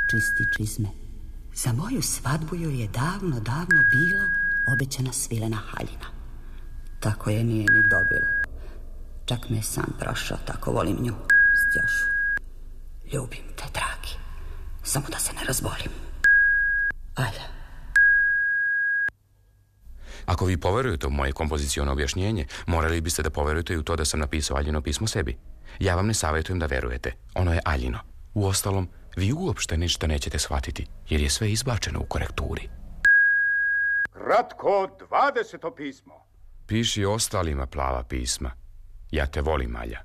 čisti čizme. Za moju svadbu joj je davno bila obećana svilena haljina. Tako je nije ni dobila. Čak me je sam prošao, tako volim nju, Stjošu. Ljubim te, dragi, samo da se ne razbolim. Alja. Ako vi poverujete u moje kompoziciono objašnjenje, morali biste da poverujete i u to da sam napisao Aljino pismo sebi. Ja vam ne savjetujem da verujete. Ono je Aljino. Uostalom, vi uopšte ništa nećete shvatiti, jer je sve izbačeno u korekturi. Kratko, 20. pismo. Piši ostalima plava pisma. Ja te volim, Alja.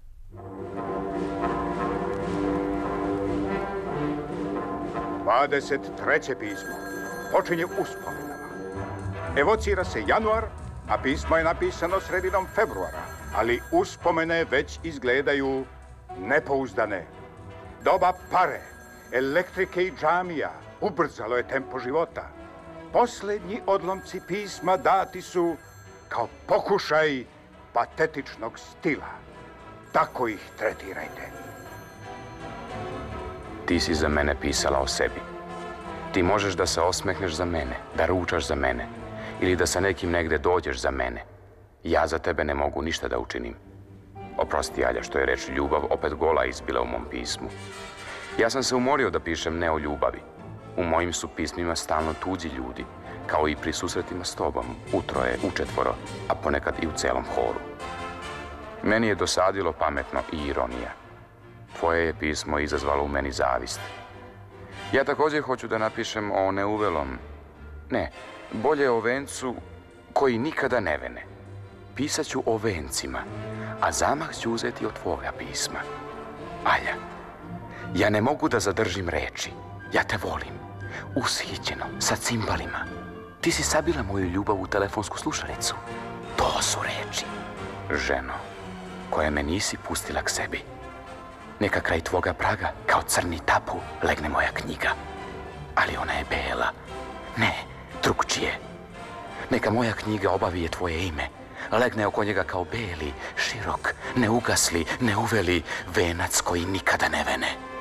Dvadeset treće pismo. Počinje uspomenama. Evocira se januar, a pismo je napisano sredinom februara, ali uspomene već izgledaju nepouzdane. Doba pare, elektrike i džamija ubrzalo je tempo života. Posljednji odlomci pisma dati su kao pokušaj patetičnog stila. Tako ih tretirajte. Ti si za mene pisala o sebi. Ti možeš da se osmehneš za mene, da ručaš za mene, ili da sa nekim negde dođeš za mene. Ja za tebe ne mogu ništa da učinim. Oprosti, Alja, što je reč ljubav opet gola izbila u mom pismu. Ja sam se umorio da pišem ne o ljubavi. U mojim su pismima stalno tuđi ljudi, kao i pri susretima s tobom, utroje, učetvoro, a ponekad i u celom horu. Meni je dosadilo pametno i ironija. Tvoje je pismo izazvalo u meni zavist. Ja također hoću da napišem o neuvelom, ne, bolje o vencu koji nikada ne vene. Pisat ću o vencima, a zamah ću uzeti od tvoga pisma. Alja, ja ne mogu da zadržim reči. Ja te volim, ushićeno, sa cimbalima. Ti si sabila moju ljubav u telefonsku slušalicu. To su reči. Ženo, koja me nisi pustila k sebi. Neka kraj tvoga praga, kao crni tapu, legne moja knjiga. Ali ona je bela. Ne, drugčije. Neka moja knjiga obavi je tvoje ime. Legne oko njega kao beli, širok, neugasli, neuveli venac koji nikada ne vene.